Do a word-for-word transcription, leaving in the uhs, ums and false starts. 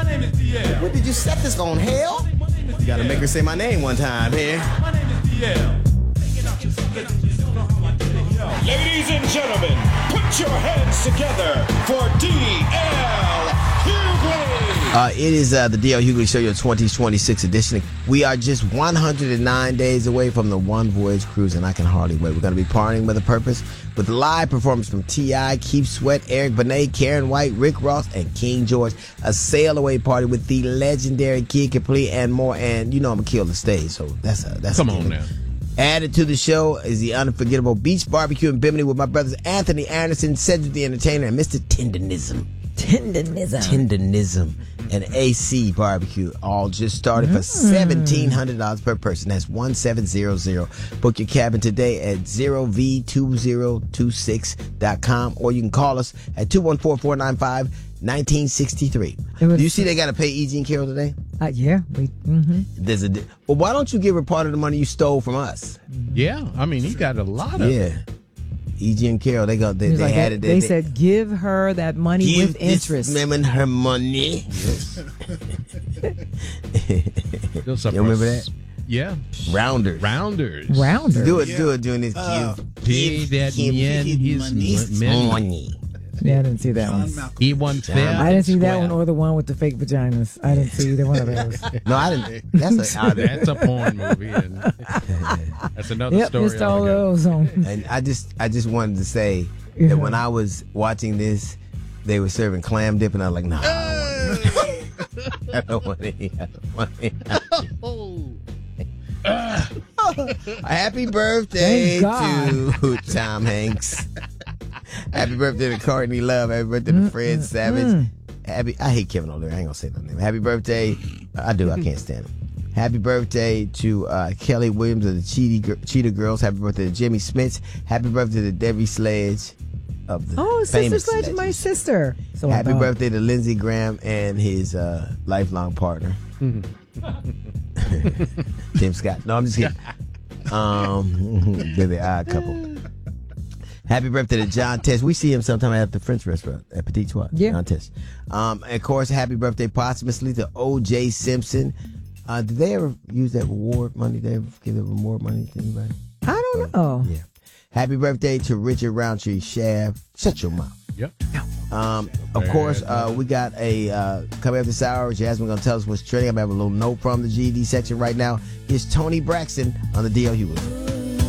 name is D L. What did you set this on, hell? You gotta make her say my name one time here. My name is D L. Ladies and gentlemen, put your hands together for D L Hughley. Uh, it is uh, the D L Hughley Show, your twenty twenty-six edition. We are just one hundred nine days away from the One Voyage Cruise, and I can hardly wait. We're going to be partying with a purpose with live performance from T I, Keith Sweat, Eric Benet, Karen White, Rick Ross, and King George. A sail-away party with the legendary Kid Capri and more. And you know I'm going to kill the stage, so that's a that's Come a on now. Added to the show is the unforgettable Beach Barbecue in Bimini with my brothers Anthony Anderson, Cedric the Entertainer, and Mister Tendenism. Tendenism. Tendenism. And A C Barbecue all just started for seventeen hundred dollars per person. That's one seven zero zero. Book your cabin today at zero v two zero two six dot com, or you can call us at two one four, four nine five, one nine six three. Do you see they got to pay E G and Carol today? Uh, yeah. We, mm-hmm. There's a. Well, why don't you give her part of the money you stole from us? Yeah, I mean, he got a lot of Yeah. E G and Carol, they got they, they like had they, it. They, They, they said give her that money give with interest. this woman her money. Those You remember that? Yeah. Rounders. Rounders. Rounders. Do it, do it during this Uh, give, pay give that him man his his money. money. Yeah, I didn't see that one. He won fair. I didn't see that square. one or the one with the fake vaginas. I didn't see either one of those. No, I didn't. That's a, That's a porn movie, and that's another Yep, story. missed all altogether. those on. and I just, I just wanted to say Yeah. that when I was watching this, they were serving clam dip, and I was like, no, nah, I don't want any. I don't want any. I don't want any. Happy birthday Thank God. to Tom Hanks. Happy birthday to Courtney Love. Happy birthday to Fred Savage. Happy. I hate Kevin O'Leary. I ain't gonna say no name. Happy birthday. I do. I can't stand him. Happy birthday to uh, Kelly Williams of the Cheetah, Cheetah Girls. Happy birthday to Jimmy Smits. Happy birthday to Debbie Sledge of the Oh, Sister famous Sledge, my Sledges. sister. So I Happy thought. birthday to Lindsey Graham and his uh, lifelong partner, Tim Scott. No, I'm just kidding. Um, they're the odd couple. Happy birthday to John Tess. We see him sometime at the French restaurant at Petit Trois. Yeah. John Tess. Um, and of course, happy birthday posthumously to O J Simpson. Uh, did they ever use that reward money? Did they ever give the reward money to anybody? I don't know. Yeah. Happy birthday to Richard Roundtree Shaft. Shut your mouth. Yep. Um, of course, uh, we got a uh, coming up this hour. Jasmine gonna tell us what's trending. I'm gonna have a little note from the G E D section right now. Here's Tony Braxton on the D L Hughley.